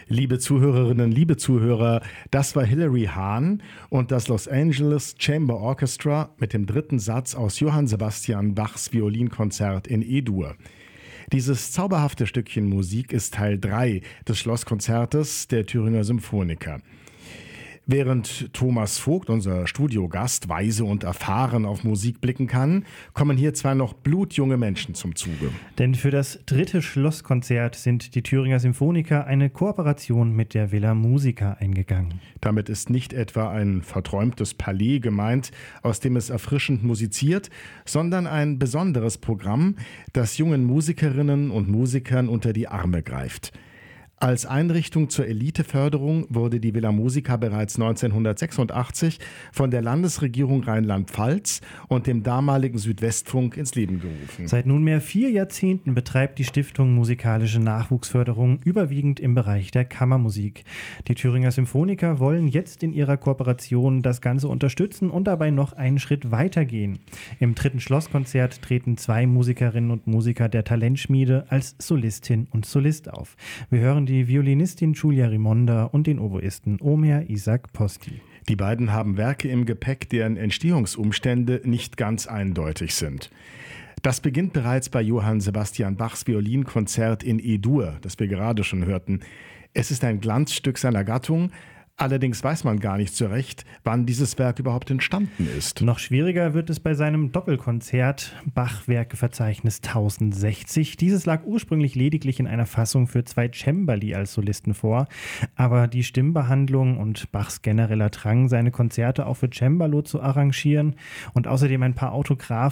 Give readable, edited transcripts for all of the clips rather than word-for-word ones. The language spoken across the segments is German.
Liebe Zuhörerinnen, liebe Zuhörer, das war Hilary Hahn und das Los Angeles Chamber Orchestra mit dem dritten Satz aus Johann Sebastian Bachs Violinkonzert in E-Dur. Dieses zauberhafte Stückchen Musik ist Teil 3 des Schlosskonzertes der Thüringer Symphoniker. Während Thomas Vogt, unser Studiogast, weise und erfahren auf Musik blicken kann, kommen hier zwei noch blutjunge Menschen zum Zuge. Denn für das dritte Schlosskonzert sind die Thüringer Symphoniker eine Kooperation mit der Villa Musica eingegangen. Damit ist nicht etwa ein verträumtes Palais gemeint, aus dem es erfrischend musiziert, sondern ein besonderes Programm, das jungen Musikerinnen und Musikern unter die Arme greift. Als Einrichtung zur Eliteförderung wurde die Villa Musica bereits 1986 von der Landesregierung Rheinland-Pfalz und dem damaligen Südwestfunk ins Leben gerufen. Seit nunmehr 4 Jahrzehnten betreibt die Stiftung musikalische Nachwuchsförderung überwiegend im Bereich der Kammermusik. Die Thüringer Symphoniker wollen jetzt in ihrer Kooperation das Ganze unterstützen und dabei noch einen Schritt weitergehen. Im dritten Schlosskonzert treten 2 Musikerinnen und Musiker der Talentschmiede als Solistin und Solist auf. Wir hören die Violinistin Giulia Rimonda und den Oboisten Omer Isaac Posti. Die beiden haben Werke im Gepäck, deren Entstehungsumstände nicht ganz eindeutig sind. Das beginnt bereits bei Johann Sebastian Bachs Violinkonzert in E-Dur, das wir gerade schon hörten. Es ist ein Glanzstück seiner Gattung. Allerdings weiß man gar nicht so recht, wann dieses Werk überhaupt entstanden ist. Noch schwieriger wird es bei seinem Doppelkonzert Bach-Werkeverzeichnis 1060. Dieses lag ursprünglich lediglich in einer Fassung für 2 Cembali als Solisten vor. Aber die Stimmbehandlung und Bachs genereller Drang, seine Konzerte auch für Cembalo zu arrangieren und außerdem ein paar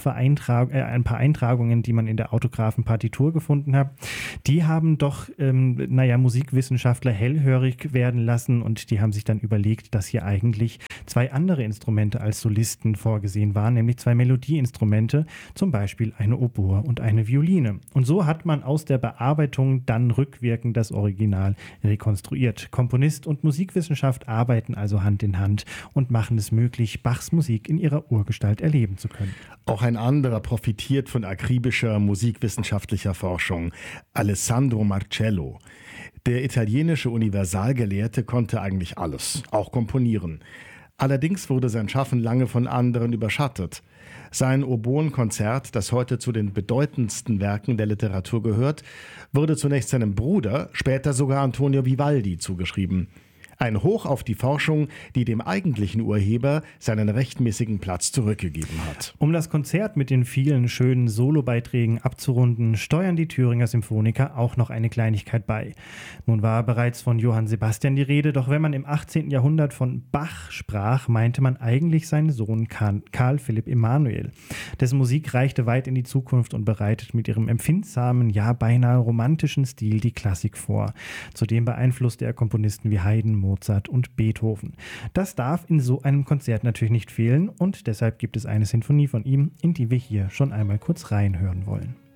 Eintragungen, die man in der Autographenpartitur gefunden hat, die haben doch Musikwissenschaftler hellhörig werden lassen und die haben sich dann überlegt, dass hier eigentlich 2 andere Instrumente als Solisten vorgesehen waren, nämlich 2 Melodieinstrumente, zum Beispiel eine Oboe und eine Violine. Und so hat man aus der Bearbeitung dann rückwirkend das Original rekonstruiert. Komponist und Musikwissenschaft arbeiten also Hand in Hand und machen es möglich, Bachs Musik in ihrer Urgestalt erleben zu können. Auch ein anderer profitiert von akribischer musikwissenschaftlicher Forschung, Alessandro Marcello. Der italienische Universalgelehrte konnte eigentlich alles, auch komponieren. Allerdings wurde sein Schaffen lange von anderen überschattet. Sein Oboenkonzert, das heute zu den bedeutendsten Werken der Literatur gehört, wurde zunächst seinem Bruder, später sogar Antonio Vivaldi zugeschrieben. Ein Hoch auf die Forschung, die dem eigentlichen Urheber seinen rechtmäßigen Platz zurückgegeben hat. Um das Konzert mit den vielen schönen Solobeiträgen abzurunden, steuern die Thüringer Symphoniker auch noch eine Kleinigkeit bei. Nun war bereits von Johann Sebastian die Rede, doch wenn man im 18. Jahrhundert von Bach sprach, meinte man eigentlich seinen Sohn Karl Philipp Emanuel. Dessen Musik reichte weit in die Zukunft und bereitet mit ihrem empfindsamen, ja beinahe romantischen Stil die Klassik vor. Zudem beeinflusste er Komponisten wie Haydn, Mozart und Beethoven. Das darf in so einem Konzert natürlich nicht fehlen und deshalb gibt es eine Sinfonie von ihm, in die wir hier schon einmal kurz reinhören wollen.